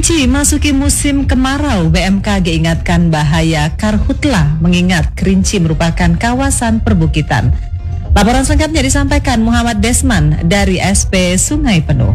Kerinci masuki musim kemarau, BMKG ingatkan bahaya karhutla mengingat Kerinci merupakan kawasan perbukitan. Laporan selengkapnya disampaikan Muhammad Desman dari SP Sungai Penuh.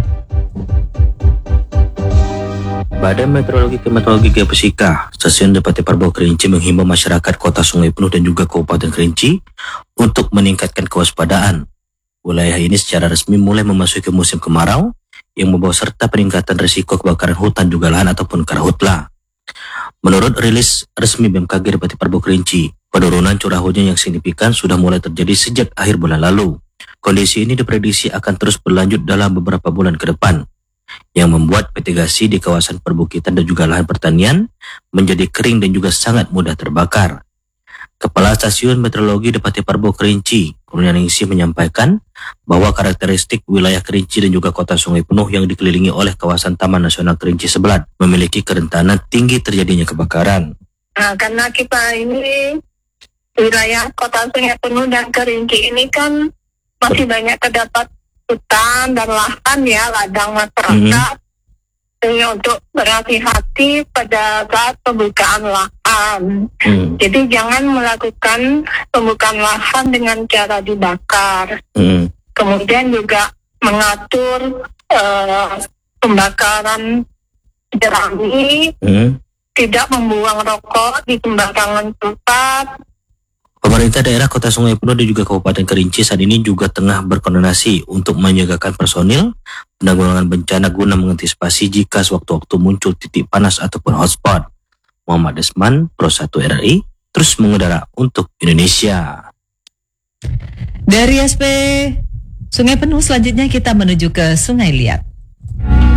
Badan Meteorologi Klimatologi Geofisika Stasiun Depati Parbo Kerinci menghimbau masyarakat Kota Sungai Penuh dan juga Kabupaten Kerinci untuk meningkatkan kewaspadaan. Wilayah ini secara resmi mulai memasuki musim kemarau yang membawa serta peningkatan risiko kebakaran hutan juga lahan ataupun karhutla. Menurut rilis resmi BMKG Depati Parbo Kerinci, penurunan curah hujan yang signifikan sudah mulai terjadi sejak akhir bulan lalu. Kondisi ini diprediksi akan terus berlanjut dalam beberapa bulan ke depan, yang membuat mitigasi di kawasan perbukitan dan juga lahan pertanian menjadi kering dan juga sangat mudah terbakar. Kepala Stasiun Meteorologi Depati Parbo Kerinci, Kurnianingsih menyampaikan bahwa karakteristik wilayah Kerinci dan juga Kota Sungai Penuh yang dikelilingi oleh kawasan Taman Nasional Kerinci Sebelat memiliki kerentanan tinggi terjadinya kebakaran. Nah, karena kita ini wilayah Kota Sungai Penuh dan Kerinci ini kan masih banyak terdapat hutan dan lahan ya, ladang masyarakat. Untuk berhati-hati pada saat pembukaan lahan. Jadi jangan melakukan pembukaan lahan dengan cara dibakar. Kemudian juga mengatur pembakaran jerami, tidak membuang rokok di sembarangan tempat. Pemerintah daerah Kota Sungai Penuh dan juga Kabupaten Kerinci saat ini juga tengah berkoordinasi untuk menyiagakan personil penanggulangan bencana guna mengantisipasi jika sewaktu-waktu muncul titik panas ataupun hotspot. Muhammad Desman, Pro 1 RRI, terus mengudara untuk Indonesia. Dari SP Sungai Penuh selanjutnya kita menuju ke Sungai Liat.